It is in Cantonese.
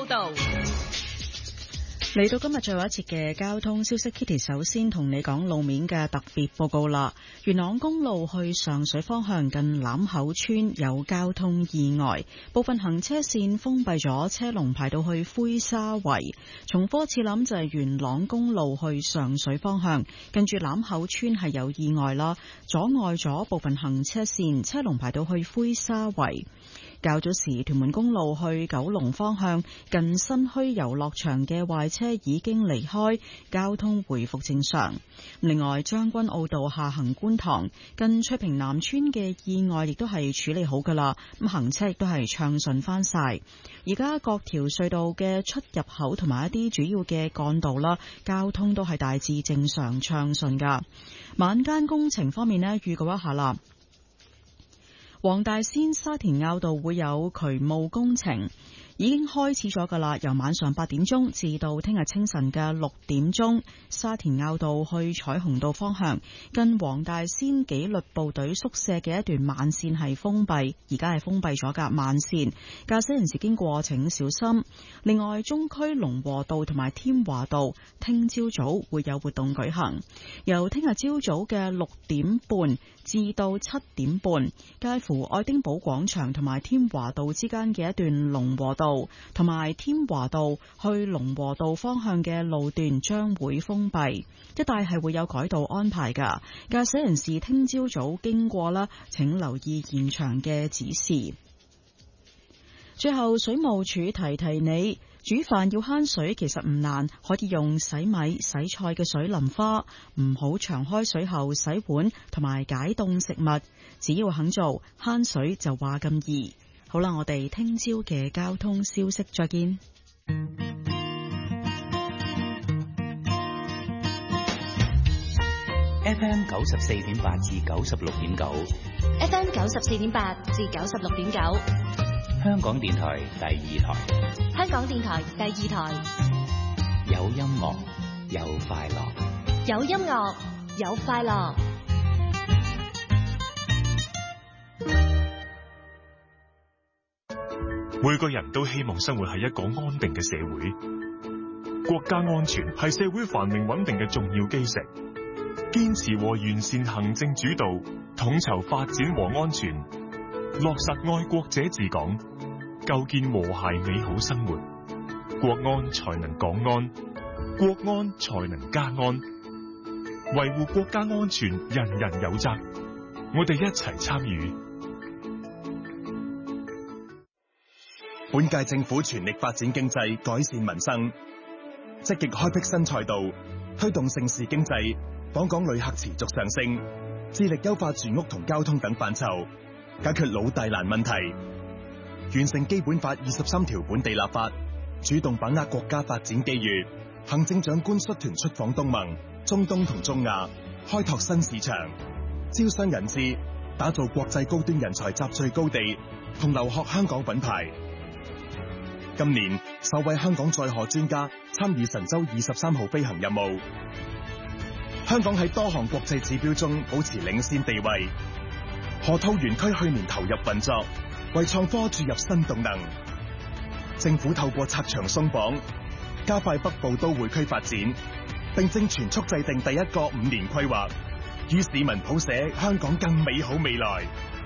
報道。 嚟到今日最後一節嘅交通消息 ，Kitty 首先同你講路面嘅特別報告啦。元朗公路去上水方向近欖口村有交通意外，部分行車線封閉咗，車龍排到去灰沙圍。重複次諗就係元朗公路去上水方向，近住欖口村係有意外啦，阻礙咗部分行車線，車龍排到去灰沙圍。較早時，屯門公路去九龍方向近新墟遊樂場嘅壞車已經離開，交通回復正常。另外，將軍澳道下行觀塘近翠屏南村嘅意外亦都係處理好噶啦，咁行車亦都係暢順翻晒。而家各條隧道嘅出入口同埋一啲主要嘅幹道啦，交通都係大致正常暢順噶。晚間工程方面呢，預告一下啦。黃大仙沙田坳道會有渠務工程，已經開始咗噶啦，由晚上8點鐘至到聽日清晨嘅6點鐘，沙田坳道去彩虹道方向近黃大仙紀律部隊宿舍嘅一段慢線係封閉，而家係封閉咗噶慢線，駕駛人士經過請小心。另外，中區龍和道同埋添華道聽朝早會有活動舉行，由聽日朝早嘅6點半至到7點半，介乎愛丁堡廣場同埋添華道之間嘅一段龍和道同埋添華道去龍和道方向嘅路段將會封閉，一帶係會有改道安排噶。駕駛人士聽朝早經過啦，請留意現場嘅指示。最後，水務署提提你，煮飯要慳水其實唔難，可以用洗米、洗菜嘅水淋花，唔好長開水後洗碗同埋解凍食物，只要肯做，慳水就話咁易。好啦，我哋聽朝嘅交通消息再見。 FM 94.8至96.9 FM 94.8至96.9， 香港電台第2台， 香港電台第2台， 有音樂有快樂， 有音樂有快樂。 每個人都希望生活喺一個安定嘅社會，國家安全係社會繁榮穩定嘅重要基石。堅持和完善行政主導，統籌發展和安全，落實愛國者治港，構建和諧美好生活，國安才能港安，國安才能家安。維護國家安全，人人有責，我哋一齊參與。 本屆政府全力發展經濟，改善民生，積極開闢新賽道，推動盛事經濟。訪港旅客持續上升，致力優化住屋同交通等範疇，解決老大難問題，完成基本法23條本地立法，主動把握國家發展機遇。行政長官率團出訪東盟、中東同中亞，開拓新市場，招商引資，打造國際高端人才集聚高地，同留學香港品牌。今年首位香港載荷專家參與神舟23號飛行任務。香港喺多項國際指標中保持領先地位。河套園區去年投入運作，為創科注入新動能。政府透過拆牆鬆綁，加快北部都會區發展，並正全速制定第一個5年規劃，與市民譜寫香港更美好未來。